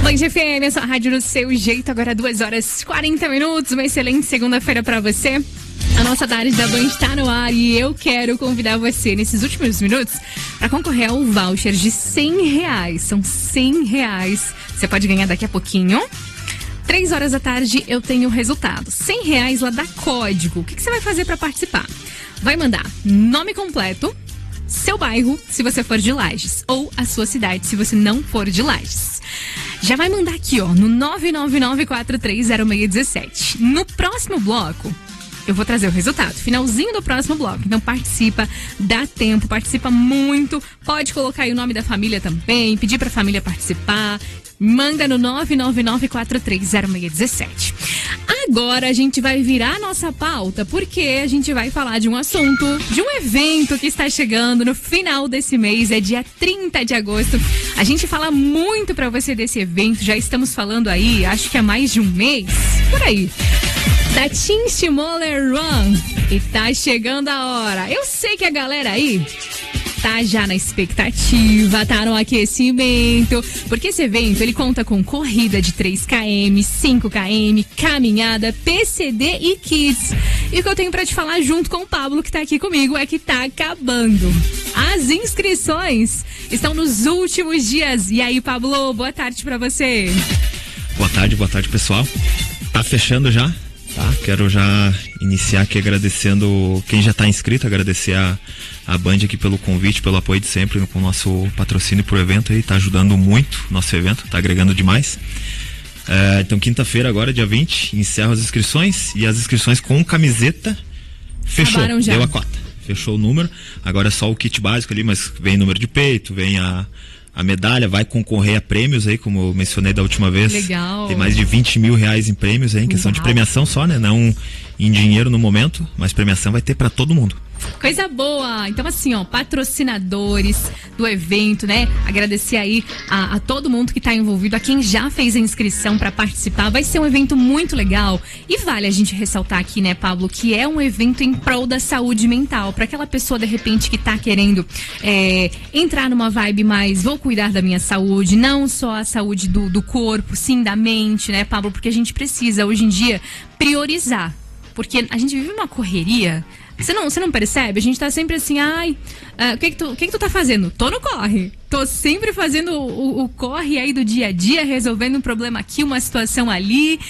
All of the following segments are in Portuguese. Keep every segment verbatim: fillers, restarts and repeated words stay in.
Band F M, a sua rádio do seu jeito, agora duas horas e quarenta minutos, uma excelente segunda-feira pra você. A nossa tarde da Band está no ar e eu quero convidar você nesses últimos minutos para concorrer ao voucher de cem reais. São cem reais. Você pode ganhar daqui a pouquinho. Três horas da tarde eu tenho o resultado. cem reais lá dá código. O que, que você vai fazer para participar? Vai mandar nome completo, seu bairro, se você for de Lages, ou a sua cidade, se você não for de Lages. Já vai mandar aqui, ó, no nove nove nove quatro três zero seis um sete. No próximo bloco, eu vou trazer o resultado, finalzinho do próximo bloco. Então participa, dá tempo, participa muito. Pode colocar aí o nome da família também, pedir pra família participar. Manda no nove nove nove quatro três zero seis um sete. Agora a gente vai virar a nossa pauta, porque a gente vai falar de um assunto, de um evento que está chegando no final desse mês, é dia trinta de agosto. A gente fala muito pra você desse evento, já estamos falando aí, acho que há mais de um mês, por aí. Da Tim Schmoller Run. E tá chegando a hora. Eu sei que a galera aí tá já na expectativa, tá no aquecimento, porque esse evento ele conta com corrida de três quilômetros, cinco quilômetros, caminhada, P C D e Kids. E o que eu tenho pra te falar junto com o Pablo, que tá aqui comigo, é que tá acabando. As inscrições estão nos últimos dias. E aí, Pablo, boa tarde pra você. Boa tarde, boa tarde, pessoal. Tá fechando já, tá? Quero já iniciar aqui agradecendo quem já tá inscrito, agradecer a a Band aqui pelo convite, pelo apoio de sempre com o nosso patrocínio pro evento aí, tá ajudando muito o nosso evento, tá agregando demais. É, então quinta-feira agora, dia vinte, encerro as inscrições e as inscrições com camiseta fechou, deu a cota, fechou o número, agora é só o kit básico ali, mas vem número de peito, vem a, a medalha, vai concorrer a prêmios aí, como eu mencionei da última vez. Legal. Tem mais de vinte mil reais em prêmios aí, em questão Uau. de premiação só, né, não em dinheiro no momento, mas premiação vai ter pra todo mundo. Coisa boa! Então assim, ó, patrocinadores do evento, né? Agradecer aí a, a todo mundo que tá envolvido, a quem já fez a inscrição para participar. Vai ser um evento muito legal e vale a gente ressaltar aqui, né, Pablo, que é um evento em prol da saúde mental, para aquela pessoa de repente que tá querendo é, entrar numa vibe mais, vou cuidar da minha saúde, não só a saúde do, do corpo, sim da mente, né, Pablo? Porque a gente precisa hoje em dia priorizar, porque a gente vive uma correria. Você não, você não percebe? A gente tá sempre assim, ai, uh, o que que tu, o que que tu tá fazendo? Tô no corre. Tô sempre fazendo o, o corre aí do dia a dia, resolvendo um problema aqui, uma situação ali.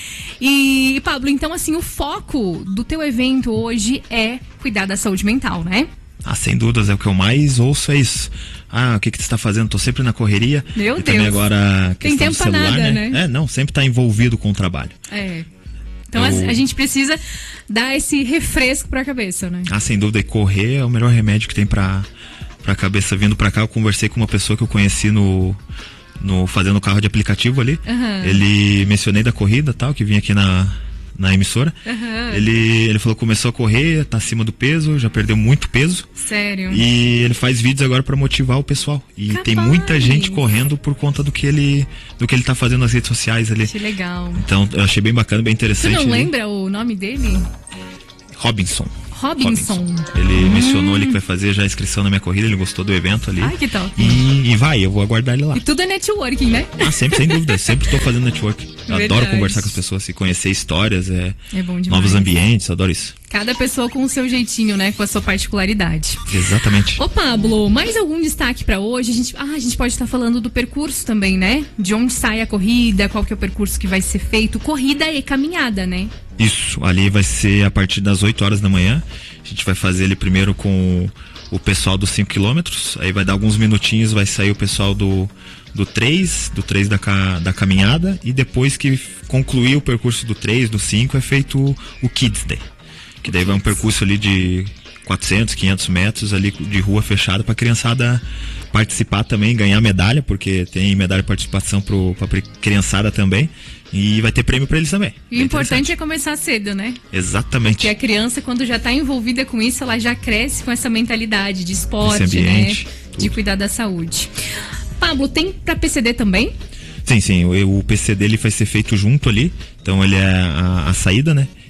E, Pablo, então assim, o foco do teu evento hoje é cuidar da saúde mental, né? Ah, sem dúvidas, é o que eu mais ouço, é isso. Ah, o que que tu está fazendo? Tô sempre na correria. Meu e Deus. Também agora Tem tempo do celular, pra nada, né? né? É, não, sempre tá envolvido com o trabalho. É. Então eu... a, a gente precisa dar esse refresco pra cabeça, né? Ah, sem dúvida, e correr é o melhor remédio que tem pra, pra cabeça. Vindo pra cá, eu conversei com uma pessoa que eu conheci no, no fazendo carro de aplicativo ali. Uhum. Ele, mencionei da corrida tal, que vinha aqui na, na emissora. Uhum. Ele, ele falou que começou a correr, tá acima do peso, já perdeu muito peso. Sério? E ele faz vídeos agora pra motivar o pessoal. E Capaz. Tem muita gente correndo por conta do que ele, do que ele tá fazendo nas redes sociais ali. Que legal. Então, eu achei bem bacana, bem interessante. Você não ali. lembra o nome dele? Robinson. Robinson. Robinson. Ele hum. mencionou ali que vai fazer já a inscrição na minha corrida, ele gostou do evento ali. Ai, que tal? E, e vai, eu vou aguardar ele lá. E tudo é networking, né? Ah, sempre, sem dúvida, sempre tô fazendo networking. Eu Verdade. adoro conversar com as pessoas, e conhecer histórias, é, é bom demais. Novos ambientes, adoro isso. Cada pessoa com o seu jeitinho, né? Com a sua particularidade. Exatamente. Ô, Pablo, mais algum destaque pra hoje? A gente, ah, a gente pode estar falando do percurso também, né? De onde sai a corrida, qual que é o percurso que vai ser feito. Corrida e caminhada, né? Isso, ali vai ser a partir das oito horas da manhã. A gente vai fazer ele primeiro com o pessoal dos cinco quilômetros. Aí vai dar alguns minutinhos, vai sair o pessoal do, do três, do três da, da caminhada. E depois que concluir o percurso do três, do cinco, é feito o, o Kids Day. Que daí vai um percurso ali de quatrocentos, quinhentos metros ali de rua fechada para a criançada participar também, ganhar medalha, porque tem medalha de participação para a criançada também. E vai ter prêmio para eles também. E o importante é começar cedo, né? Exatamente. Porque a criança, quando já está envolvida com isso, ela já cresce com essa mentalidade de esporte, ambiente, né? Tudo. De cuidar da saúde. Pablo, tem para P C D também? Sim, sim. O, o P C D ele vai ser feito junto ali. Então ele é a, a saída, né?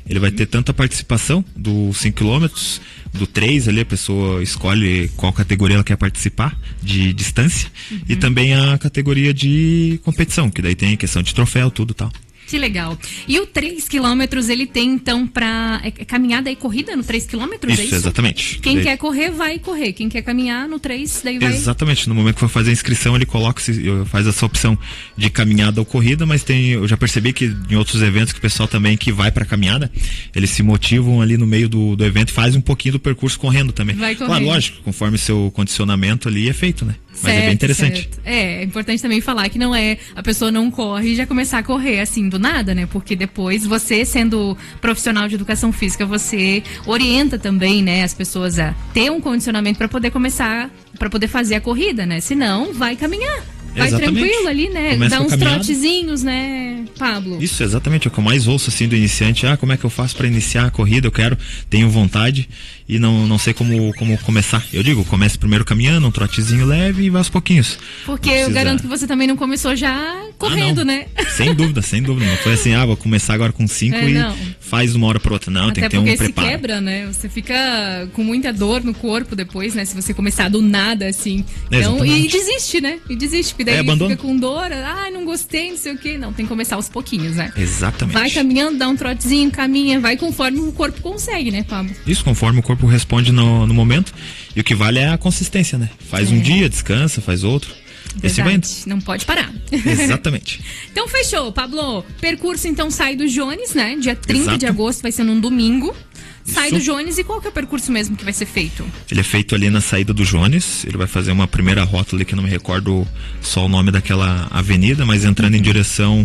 Ele vai ter tanto a participação do cinco quilômetros, do três ali, a pessoa escolhe qual categoria ela quer participar de distância, uhum. e também a categoria de competição, que daí tem questão de troféu, tudo e tal. Que legal. E o três quilômetros, ele tem então pra... É caminhada e corrida no três quilômetros? Isso, é isso? Exatamente. Quem daí... quer correr, vai correr. Quem quer caminhar no três, daí vai... Exatamente. No momento que for fazer a inscrição, ele coloca, faz essa opção de caminhada ou corrida, mas tem, eu já percebi que em outros eventos que o pessoal também que vai pra caminhada, eles se motivam ali no meio do, do evento e faz um pouquinho do percurso correndo também. Vai correndo. Claro, lógico, conforme o seu condicionamento ali é feito, né? Mas certo, é bem interessante. Certo. É, é importante também falar que não é a pessoa não corre e já começar a correr assim do nada, né? Porque depois você, sendo profissional de educação física, você orienta também, né, as pessoas a ter um condicionamento para poder começar, para poder fazer a corrida, né? Senão, vai caminhar. Vai exatamente. Tranquilo ali, né? Começa Dá uns caminhada. trotezinhos, né, Pablo? Isso, exatamente. É o que eu mais ouço assim do iniciante. Ah, como é que eu faço para iniciar a corrida? Eu quero, tenho vontade e não, não sei como, como começar. Eu digo, comece primeiro caminhando, um trotezinho leve e vai aos pouquinhos. Porque precisa... eu garanto que você também não começou já correndo, ah, né? Sem dúvida, sem dúvida. Não foi assim, ah, vou começar agora com cinco é, e não. faz de uma hora para outra. Não, até tem que ter um preparo. Até porque se quebra, né? Você fica com muita dor no corpo depois, né? Se você começar do nada, assim. Então, e desiste, né? E desiste, porque daí é, fica com dor, ah, não gostei, não sei o quê. Não, tem que começar aos pouquinhos, né? Exatamente. Vai caminhando, dá um trotezinho, caminha, vai conforme o corpo consegue, né, Pablo? Isso, conforme o corpo responde no, no momento. E o que vale é a consistência, né? Faz é. um dia, descansa, faz outro. Esse vai indo. Não pode parar. Exatamente. Então fechou, Pablo. Percurso então sai do Jones, né? Dia trinta Exato. de agosto, vai ser num domingo. Sai Isso. do Jones, e qual que é o percurso mesmo que vai ser feito? Ele é feito ali na saída do Jones. Ele vai fazer uma primeira rota ali, que eu não me recordo só o nome daquela avenida, mas entrando uhum. em direção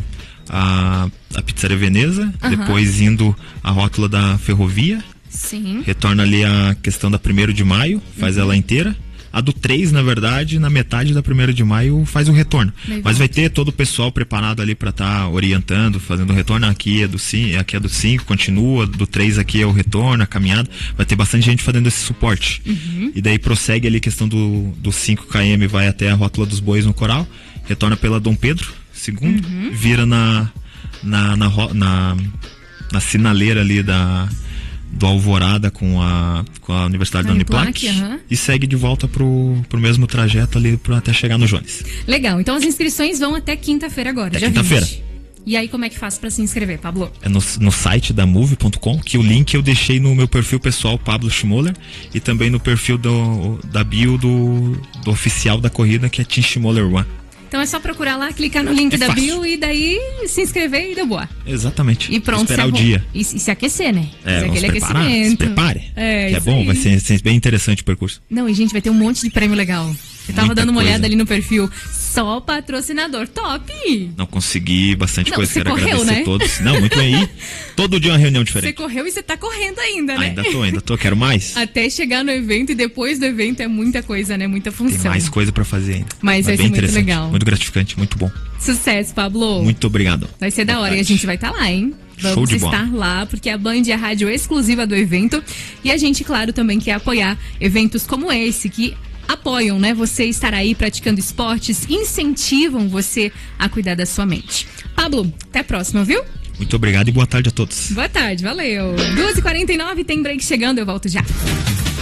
à, à Pizzaria Veneza, uhum. depois indo a rótula da ferrovia. Sim. Retorna ali a questão da primeiro de maio, faz uhum. ela inteira. A do três, na verdade, na metade da primeira de maio faz o retorno. Bem Mas vai ter todo o pessoal preparado ali para estar tá orientando, fazendo o retorno. Aqui é do cinco, aqui é do cinco, continua, do três aqui é o retorno, a caminhada. Vai ter bastante gente fazendo esse suporte. Uhum. E daí prossegue ali a questão do, do cinco quilômetros, vai até a Rótula dos Bois no Coral, retorna pela Dom Pedro segundo, uhum. vira na na, na, na, na sinaleira ali da... do Alvorada com a, com a Universidade da Uniplac, uhum. e segue de volta pro, pro mesmo trajeto ali pro, até chegar no Jones. Legal, então as inscrições vão até quinta-feira agora, até dia quinta-feira. vinte. E aí como é que faz pra se inscrever, Pablo? É no, no site da move ponto com, que o link eu deixei no meu perfil pessoal, Pablo Schmoller, e também no perfil do, da bio do, do oficial da corrida, que é Tim Schmoller One. Então é só procurar lá, clicar no link é da fácil. bio e daí se inscrever e deu boa. Exatamente. E pronto, esperar se o dia. E, e se aquecer, né? É, se vamos aquele preparar, aquecimento. se prepare. É, que é bom, aí. vai ser, ser bem interessante o percurso. Não, e gente, vai ter um monte de prêmio legal. Eu tava Muita dando uma coisa. olhada ali no perfil. Só patrocinador top! Não consegui, bastante Não, coisa. você Quero correu, agradecer né? a todos. Não, muito bem. E todo dia uma reunião diferente. Você correu e você tá correndo ainda, né? Ainda tô, ainda tô. Quero mais. Até chegar no evento e depois do evento é muita coisa, né? Muita função. Tem mais coisa pra fazer ainda. Mas vai bem ser muito interessante, legal. muito gratificante, muito bom. Sucesso, Pablo. Muito obrigado. Vai ser da hora e a gente vai estar tá lá, hein? Vamos Show de estar bola. lá, porque a Band é a rádio exclusiva do evento. E a gente, claro, também quer apoiar eventos como esse, que apoiam, né? Você estar aí praticando esportes, incentivam você a cuidar da sua mente. Pablo, até a próxima, viu? Muito obrigado e boa tarde a todos. Boa tarde, valeu. duas e quarenta e nove, tem break chegando, eu volto já.